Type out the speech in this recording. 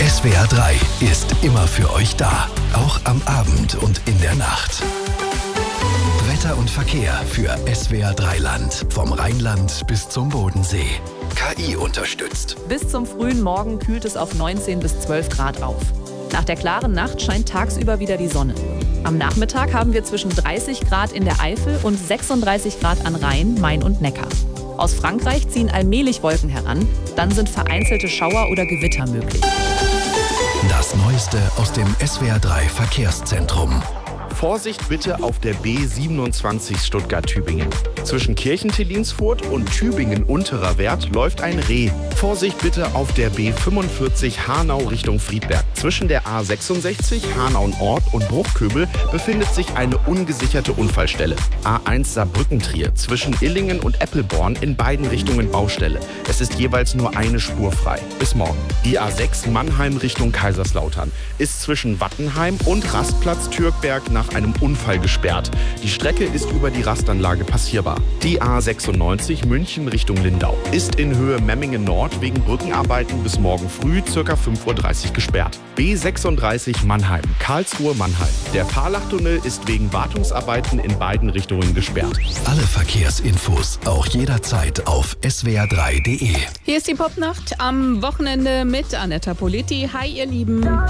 SWR 3 ist immer für euch da, auch am Abend und in der Nacht. Wetter und Verkehr für SWR 3 Land, vom Rheinland bis zum Bodensee. KI unterstützt. Bis zum frühen Morgen kühlt es auf 19 bis 12 Grad auf. Nach der klaren Nacht scheint tagsüber wieder die Sonne. Am Nachmittag haben wir zwischen 30 Grad in der Eifel und 36 Grad an Rhein, Main und Neckar. Aus Frankreich ziehen allmählich Wolken heran, dann sind vereinzelte Schauer oder Gewitter möglich. Das Neueste aus dem SWR 3 Verkehrszentrum. Vorsicht bitte auf der B27 Stuttgart-Tübingen. Zwischen Kirchentelinsfurt und Tübingen-Unterer Wert läuft ein Reh. Vorsicht bitte auf der B45 Hanau Richtung Friedberg. Zwischen der A66 Hanau-Nord und Bruchköbel befindet sich eine ungesicherte Unfallstelle. A1 Saarbrücken-Trier zwischen Illingen und Eppelborn in beiden Richtungen Baustelle. Es ist jeweils nur eine Spur frei. Bis morgen. Die A6 Mannheim Richtung Kaiserslautern ist zwischen Wattenheim und Rastplatz Türkberg nach einem Unfall gesperrt. Die Strecke ist über die Rastanlage passierbar. Die A96 München Richtung Lindau ist in Höhe Memmingen Nord wegen Brückenarbeiten bis morgen früh ca. 5:30 Uhr gesperrt. B36 Mannheim, Karlsruhe Mannheim. Der Fahrlachtunnel ist wegen Wartungsarbeiten in beiden Richtungen gesperrt. Alle Verkehrsinfos auch jederzeit auf swr3.de. Hier ist die Popnacht am Wochenende mit Anetta Politi. Hi, ihr Lieben.